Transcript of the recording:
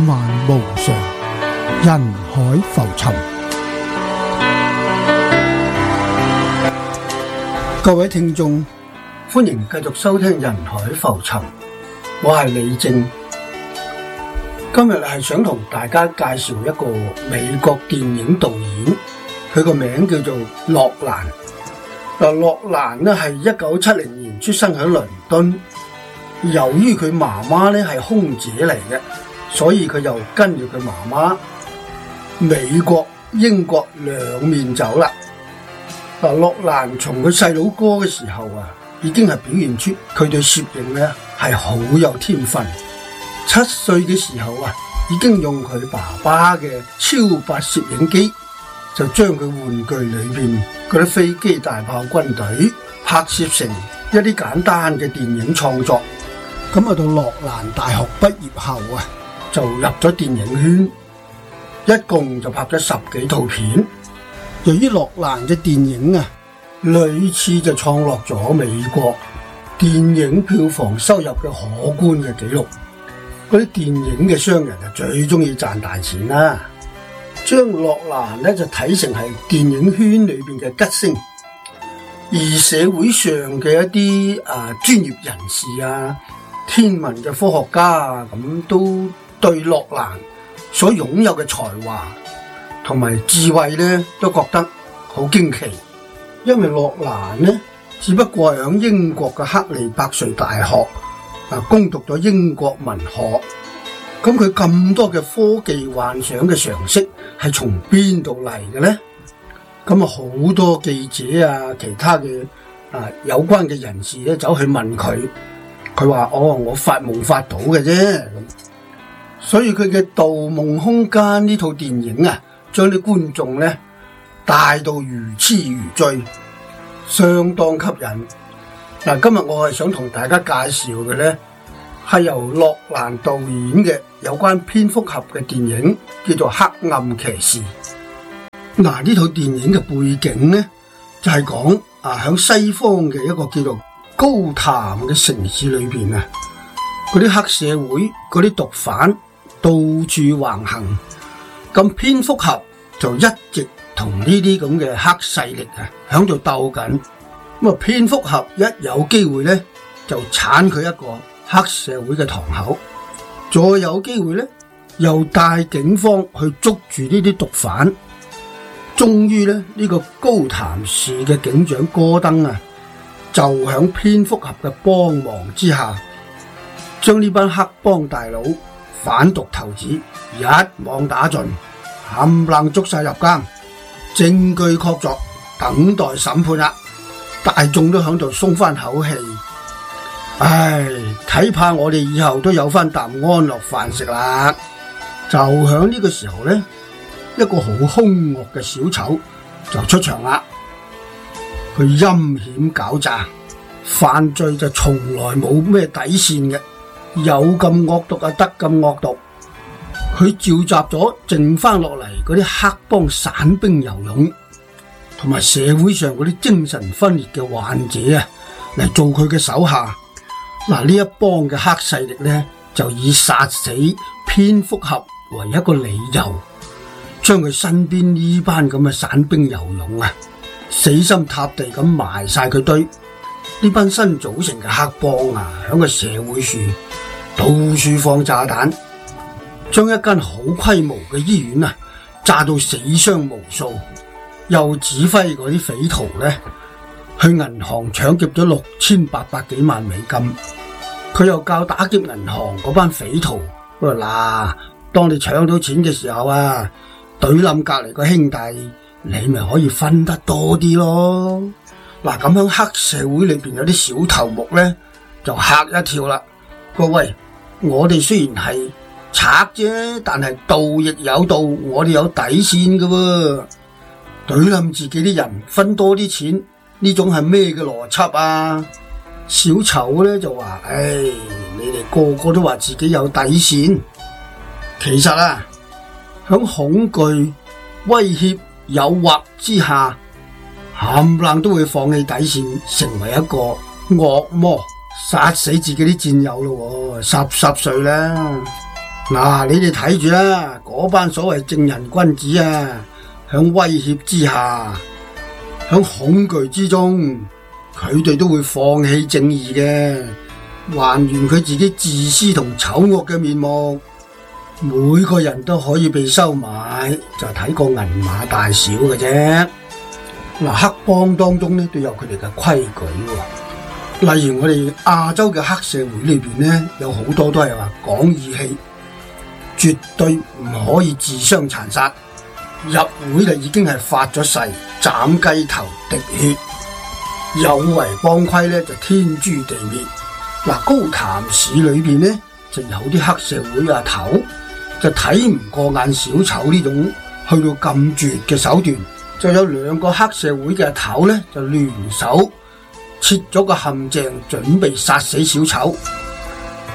漫無常，人海浮沉。各位聽眾，歡迎繼續收聽《人海浮沉》，我係李正。今日係想同大家介紹一個美國電影導演，佢個名叫做諾蘭。諾蘭呢係1970年出生喺倫敦，由於佢媽媽呢係空姐嚟嘅，所以佢又跟住佢媽媽美國、英國兩面走啦。諾蘭從佢細佬哥嘅時候已經係表現出佢對攝影呢係好有天分。7歲嘅時候已經用佢爸爸嘅超白攝影機，就將佢玩具裏邊嗰啲飛機、大炮、軍隊拍攝成一啲簡單嘅電影創作。咁到諾蘭大學畢業後就入咗電影圈，一共就拍咗10幾套片。由於諾蘭嘅電影屢次就創落咗美國電影票房收入嘅可觀嘅紀錄，嗰啲電影嘅商人就最中意賺大錢啦，將諾蘭呢就睇成係電影圈裏邊嘅吉星，而社會上嘅一啲專業人士天文嘅科學家咁都對諾蘭所擁有嘅才華同埋智慧呢都覺得好驚奇。因為諾蘭呢只不過係喺英國嘅克利伯瑞大學攻讀咗英國文學，咁佢咁多嘅科技幻想嘅常識係從邊度嚟嘅呢？咁好多記者其他嘅有關嘅人士咧走去問佢，佢話我發夢發到嘅啫。所以佢嘅《盜夢空間》呢套電影將啲觀眾咧帶到如痴如醉，相當吸引。今日我係想同大家介紹嘅咧係由諾蘭導演嘅有關蝙蝠俠嘅電影，叫做《黑暗騎士》。呢套電影嘅背景咧就係講響西方嘅一個叫做高譚嘅城市裏邊嗰啲黑社會嗰啲毒販到處橫行，咁蝙蝠俠就一直同呢啲咁嘅黑勢力響度鬥緊。咁蝙蝠俠一有機會咧就鏟佢一個黑社會嘅堂口，再有機會咧又帶警方去捉住呢啲毒販。終於咧呢個高譚市嘅警長戈登就響蝙蝠俠嘅幫忙之下，將呢班黑幫大佬販毒頭子一網打盡，冚唪唥捉晒入監，證據確鑿，等待審判啦。大眾都響度鬆翻口氣，睇怕我哋以後都有翻啖安樂飯食啦。就響呢個時候呢，一個好兇惡嘅小丑就出場啦。佢陰險狡詐，犯罪就從來冇咩底線嘅，有咁惡毒得咁惡毒。佢召集咗剩翻落嚟嗰啲黑幫散兵游勇，同埋社會上嗰啲精神分裂嘅患者嚟做佢嘅手下。呢一幫嘅黑勢力呢，就以殺死蝙蝠俠為一個理由，將佢身邊呢班咁嘅散兵游勇死心塌地咁埋晒佢堆。呢班新組成嘅黑幫響個社會處到處放炸彈，將一間好規模嘅醫院炸到死傷無數，又指揮嗰啲匪徒呢去銀行搶劫咗6800幾萬美金。佢又教打劫銀行嗰班匪徒，當你搶到錢嘅時候懟冧隔籬個兄弟，你咪可以分得多啲咯。咁喺黑社會裏邊有啲小頭目呢，就嚇一跳啦。各位，我哋雖然係賊啫，但係盜亦有道，我哋有底線㗎喎。懟冧自己啲人分多啲錢，呢種係咩嘅邏輯啊？小丑呢就話：你哋個個都話自己有底線，其實響恐懼、威脅、誘惑之下，冚唪唥都會放棄底線，成為一個惡魔，殺死自己啲戰友咯，濕碎啦。 嗱，你哋睇住啦，嗰班所謂正人君子啊，響威脅之下，響恐懼之中，佢哋都會放棄正義嘅，還原佢自己自私同醜惡嘅面目。每個人都可以被收買，就睇個銀碼大小嘅啫。嗱，黑幫當中咧都有佢哋嘅規矩喎。例如我哋亞洲嘅黑社會裏邊咧，有好多都係話講義氣，絕對唔可以自相殘殺。入會就已經係發咗誓，斬雞頭滴血，有違幫規咧就天誅地滅。嗱，高譚市裏邊咧就有啲黑社會阿頭就睇唔過眼小丑呢種去到咁絕嘅手段，就有兩個黑社會嘅阿頭咧就聯手設咗個陷阱，準備殺死小丑。